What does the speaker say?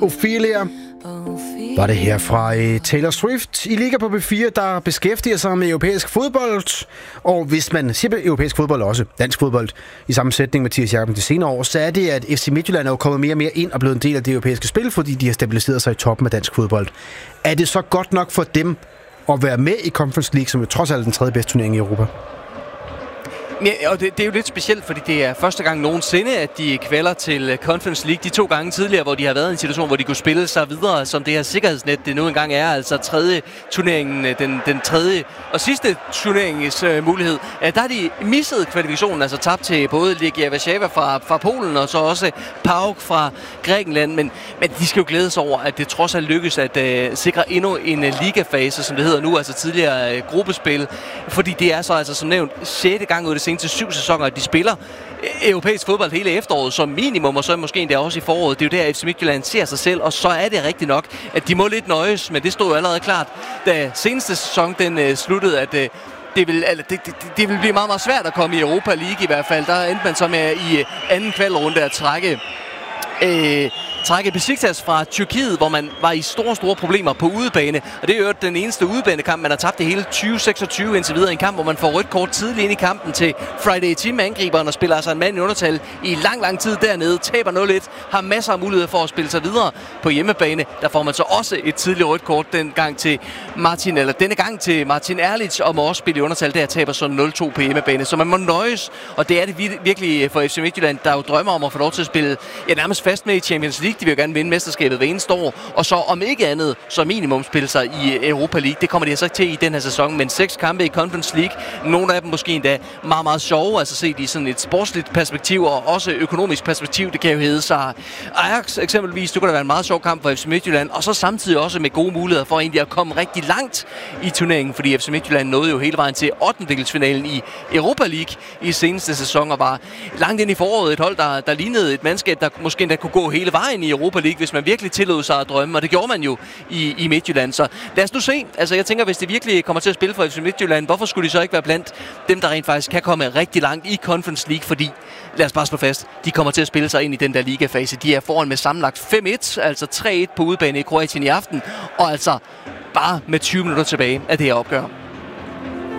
Ophelia var det her fra Taylor Swift. I ligger på B4, der beskæftiger sig med europæisk fodbold. Og hvis man siger europæisk fodbold også, dansk fodbold, i sammensætning med Mathias Jacobsen de senere år, så er det, at FC Midtjylland er jo kommet mere og mere ind og blevet en del af det europæiske spil, fordi de har stabiliseret sig i toppen af dansk fodbold. Er det så godt nok for dem at være med i Conference League, som jo trods alt er den tredje bedste turnering i Europa? Ja, og det er jo lidt specielt, fordi det er første gang nogensinde, at de kvalder til Conference League. De 2 gange tidligere, hvor de har været i en situation, hvor de kunne spille sig videre, som det her sikkerhedsnet, det nu engang er, altså tredje turneringen, den tredje og sidste turneringens mulighed. Der har de misset kvalifikationen, altså tabt til både Legia Warszawa fra Polen, og så også PAOK fra Grækenland. Men de skal jo glæde sig over, at det trods alt lykkes at sikre endnu en ligafase, som det hedder nu, altså tidligere gruppespil. Fordi det er så altså som nævnt 6. gang ud af det til 7 sæsoner, at de spiller europæisk fodbold hele efteråret som minimum, og så måske endda også i foråret. Det er jo der, FC Midtjylland ser sig selv, og så er det rigtigt nok, at de må lidt nøjes, men det stod jo allerede klart, da seneste sæson den sluttede, at det vil blive meget, meget svært at komme i Europa League i hvert fald. Der endte man så med i anden kvalrunde at trække Besiktas fra Tyrkiet, hvor man var i store problemer på udebane. Og det er jo den eneste udebanekamp, man har tabt det hele 2026 indtil videre. En kamp, hvor man får rødt kort tidligt ind i kampen til Friday Team angriberen og spiller altså en mand i undertal i lang tid dernede. Taber 0-1, har masser af muligheder for at spille sig videre på hjemmebane. Der får man så også et tidligt rødt kort denne gang til Martin Erlic, og må også spille i undertal. Der taber så 0-2 på hjemmebane. Så man må nøjes, og det er det virkelig for FC Midtjylland, der jo drømmer om at få lov til at spille nærmest fast med i Champions League. De vil jo gerne vinde mesterskabet hver eneste år, og så om ikke andet, så minimum spille sig i Europa League. Det kommer de altså til i den her sæson, men 6 kampe i Conference League. Nogle af dem måske endda meget, meget sjove, altså set i sådan et sportsligt perspektiv, og også økonomisk perspektiv. Det kan jo hedde sig Ajax eksempelvis. Det kunne da være en meget sjov kamp for FC Midtjylland, og så samtidig også med gode muligheder for egentlig at komme rigtig langt i turneringen, fordi FC Midtjylland nåede jo hele vejen til 8. i Europa League i seneste sæson, og var langt ind i foråret et hold, der lignede et mandskab, der måske endda kunne gå hele vejen i Europa League, hvis man virkelig tillod sig at drømme, og det gjorde man jo i Midtjylland. Så lad os nu se. Altså jeg tænker, hvis det virkelig kommer til at spille for FC Midtjylland, hvorfor skulle de så ikke være blandt dem, der rent faktisk kan komme rigtig langt i Conference League? Fordi, lad os bare slå fast, de kommer til at spille sig ind i den der ligafase. De er foran med sammenlagt 5-1, altså 3-1 på udebane i Kroatien i aften, og altså bare med 20 minutter tilbage af det her opgør.